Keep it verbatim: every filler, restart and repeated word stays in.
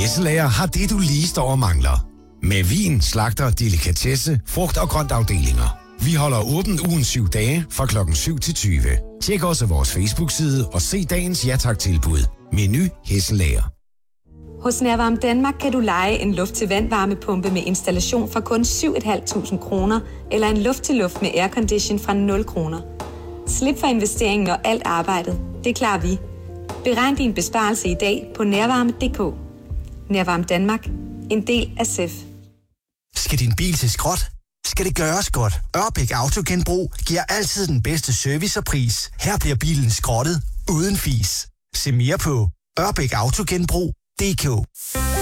Hesselager har det, du lige står og mangler. Med vin, slagter, delikatesse, frugt- og grøntafdelinger. Vi holder åbent ugen syv dage fra klokken syv til tyve. Tjek også vores Facebook-side og se dagens Ja Tak-tilbud. Menu Hesselager. Hos Nærvarme Danmark kan du leje en luft-til-vand-varmepumpe med installation for kun syv tusind fem hundrede kroner eller en luft-til-luft med aircondition fra nul kroner. Slip for investeringen og alt arbejdet. Det klarer vi. Beregn din besparelse i dag på nærvarme punktum d k. Nærvarme Danmark. En del af S E F. Skal din bil til skrot? Skal det gøres godt? Ørbæk Autogenbrug giver altid den bedste service og pris. Her bliver bilen skrottet uden fis. Se mere på ørbæk autogenbrug punktum d k.